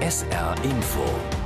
SR Info.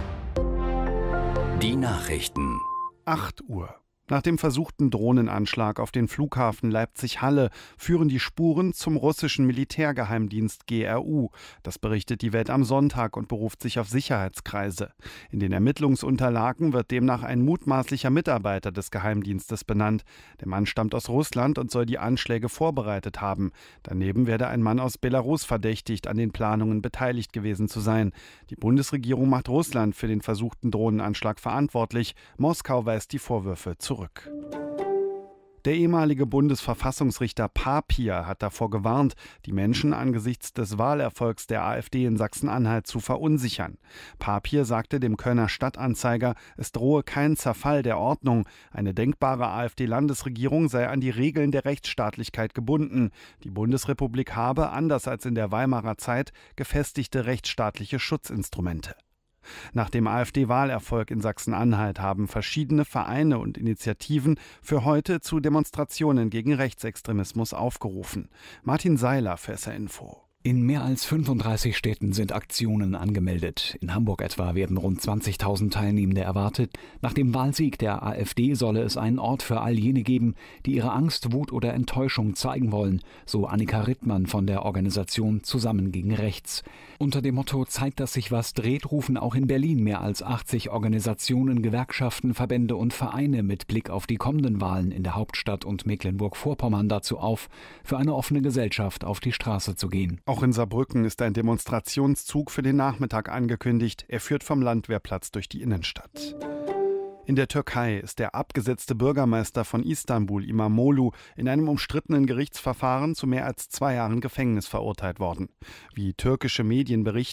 Die Nachrichten. 8 Uhr. Nach dem versuchten Drohnenanschlag auf den Flughafen Leipzig-Halle führen die Spuren zum russischen Militärgeheimdienst GRU. Das berichtet die Welt am Sonntag und beruft sich auf Sicherheitskreise. In den Ermittlungsunterlagen wird demnach ein mutmaßlicher Mitarbeiter des Geheimdienstes benannt. Der Mann stammt aus Russland und soll die Anschläge vorbereitet haben. Daneben werde ein Mann aus Belarus verdächtigt, an den Planungen beteiligt gewesen zu sein. Die Bundesregierung macht Russland für den versuchten Drohnenanschlag verantwortlich. Moskau weist die Vorwürfe zurück. Der ehemalige Bundesverfassungsrichter Papier hat davor gewarnt, die Menschen angesichts des Wahlerfolgs der AfD in Sachsen-Anhalt zu verunsichern. Papier sagte dem Kölner Stadtanzeiger, es drohe kein Zerfall der Ordnung. Eine denkbare AfD-Landesregierung sei an die Regeln der Rechtsstaatlichkeit gebunden. Die Bundesrepublik habe, anders als in der Weimarer Zeit, gefestigte rechtsstaatliche Schutzinstrumente. Nach dem AfD-Wahlerfolg in Sachsen-Anhalt haben verschiedene Vereine und Initiativen für heute zu Demonstrationen gegen Rechtsextremismus aufgerufen. Martin Seiler für SR Info. In mehr als 35 Städten sind Aktionen angemeldet. In Hamburg etwa werden rund 20.000 Teilnehmende erwartet. Nach dem Wahlsieg der AfD solle es einen Ort für all jene geben, die ihre Angst, Wut oder Enttäuschung zeigen wollen, so Annika Rittmann von der Organisation Zusammen gegen Rechts. Unter dem Motto "Zeigt, dass sich was dreht" rufen auch in Berlin mehr als 80 Organisationen, Gewerkschaften, Verbände und Vereine mit Blick auf die kommenden Wahlen in der Hauptstadt und Mecklenburg-Vorpommern dazu auf, für eine offene Gesellschaft auf die Straße zu gehen. Auch in Saarbrücken ist ein Demonstrationszug für den Nachmittag angekündigt. Er führt vom Landwehrplatz durch die Innenstadt. In der Türkei ist der abgesetzte Bürgermeister von Istanbul, İmamoğlu, in einem umstrittenen Gerichtsverfahren zu mehr als 2 Jahren Gefängnis verurteilt worden. Wie türkische Medien berichten,